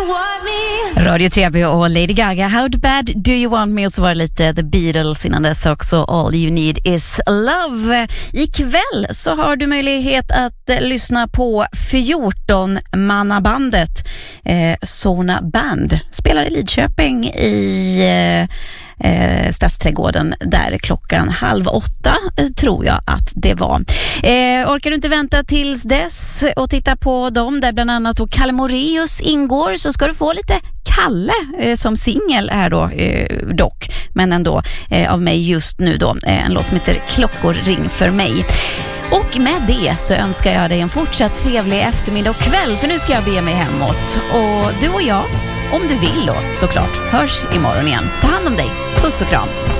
Radio 3 och Lady Gaga, How Bad Do You Want Me? Och så var det lite The Beatles innan dess också, All You Need Is Love. Ikväll så har du möjlighet att lyssna på 14-mannabandet Sona Band. Spelar i Lidköping i Stadsträdgården där klockan 7:30 tror jag att det var. Orkar du inte vänta tills dess och titta på dem där bland annat och Kalle Moraeus ingår, så ska du få lite Kalle som singel här då dock, men ändå av mig just nu då, en låt som heter Klockor ring för mig. Och med det så önskar jag dig en fortsatt trevlig eftermiddag och kväll, för nu ska jag be mig hemåt. Och du och jag, om du vill då, såklart, hörs imorgon igen. Ta hand om dig. Puss och kram.